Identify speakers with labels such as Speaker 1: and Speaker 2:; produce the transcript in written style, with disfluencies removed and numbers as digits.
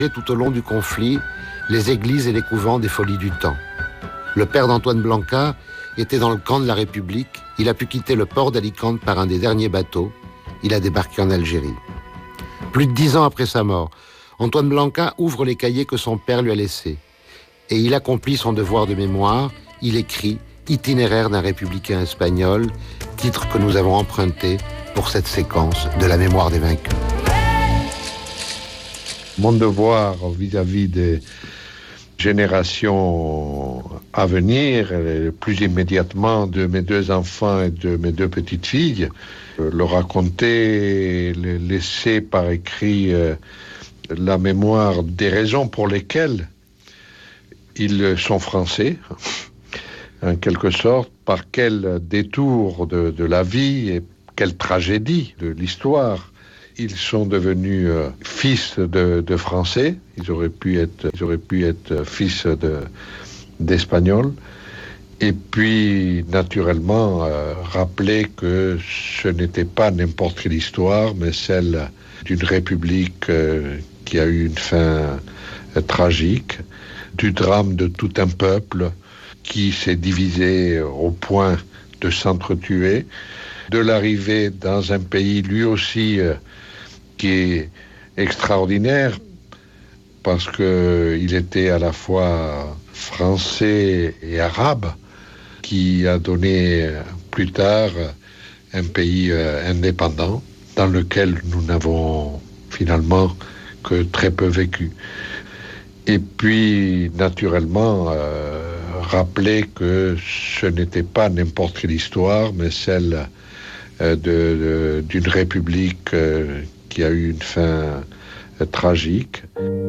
Speaker 1: Tout au long du conflit, les églises et les couvents des Folies du Temps. Le père d'Antoine Blanca était dans le camp de la République. Il a pu quitter le port d'Alicante par un des derniers bateaux. Il a débarqué en Algérie. Plus de 10 ans après sa mort, Antoine Blanca ouvre les cahiers que son père lui a laissés. Et il accomplit son devoir de mémoire. Il écrit « Itinéraire d'un républicain espagnol », titre que nous avons emprunté pour cette séquence de la mémoire des vaincus.
Speaker 2: Mon devoir vis-à-vis des générations à venir, plus immédiatement de mes 2 enfants et de mes 2 petites filles, leur raconter, laisser par écrit la mémoire des raisons pour lesquelles ils sont français, en quelque sorte, par quel détour de la vie et quelle tragédie de l'histoire ils sont devenus fils de Français. Ils auraient pu être fils d'Espagnols. Et puis, naturellement, rappeler que ce n'était pas n'importe quelle histoire, mais celle d'une république qui a eu une fin tragique, du drame de tout un peuple qui s'est divisé au point de s'entretuer, de l'arrivée dans un pays lui aussi qui est extraordinaire parce qu'il était à la fois français et arabe, qui a donné plus tard un pays indépendant dans lequel nous n'avons finalement que très peu vécu. Et puis, naturellement, rappeler que ce n'était pas n'importe quelle histoire, mais celle d'une république qui a eu une fin tragique.